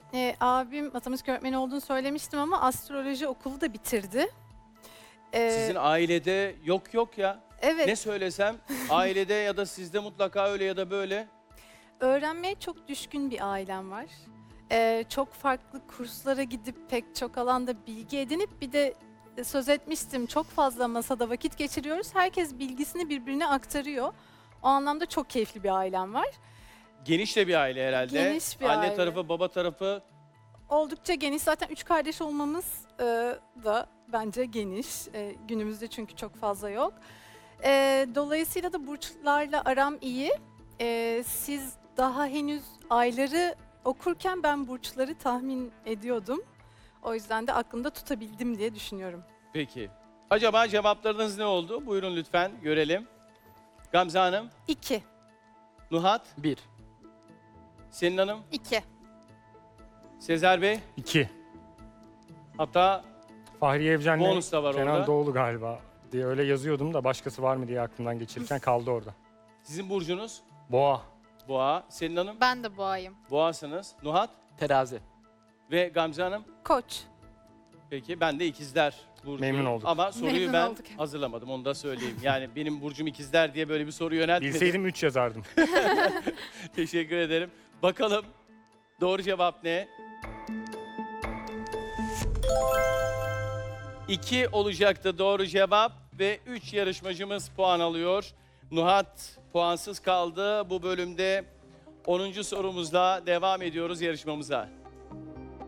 Abim matematik öğretmeni olduğunu söylemiştim ama astroloji okulu da bitirdi. Sizin ailede yok ya. Evet, Ne söylesem ailede ya da sizde mutlaka öyle ya da böyle. öğrenmeye çok düşkün bir ailem var. Çok farklı kurslara gidip pek çok alanda bilgi edinip bir de söz etmiştim, çok fazla masada vakit geçiriyoruz. Herkes bilgisini birbirine aktarıyor. O anlamda çok keyifli bir ailem var. Geniş de bir aile herhalde. Geniş bir Anne aile. tarafı, baba tarafı. Oldukça geniş. Zaten 3 kardeş olmamız da bence geniş. Günümüzde çünkü çok fazla yok. Dolayısıyla da burçlarla aram iyi. Siz daha henüz ayları okurken ben burçları tahmin ediyordum. O yüzden de aklımda tutabildim diye düşünüyorum. Peki. Acaba cevaplarınız ne oldu? Buyurun lütfen görelim. Gamze Hanım, 2. Nuhat, 1. Selin Hanım, 2. Sezer Bey. 2. Hatta Fahriye Evcen'le bonus da var Kenan orada. Doğulu galiba diye öyle yazıyordum da başkası var mı diye aklımdan geçirirken kaldı orada. Sizin burcunuz Boğa. Boğa. Selin Hanım, Ben de boğayım. Boğasınız. Nuhat Terazi. ve Gamze Hanım. Koç. Peki ben de ikizler burcu. Memnun olduk. Ama soruyu Memnun ben olduk. hazırlamadım, onu da söyleyeyim. Yani benim burcum ikizler diye böyle bir soru yöneltmedim. Bilseydim 3 yazardım. Teşekkür ederim. Bakalım doğru cevap ne? 2 olacaktı doğru cevap ve 3 yarışmacımız puan alıyor. Nuhat puansız kaldı. Bu bölümde 10. sorumuzla devam ediyoruz yarışmamıza.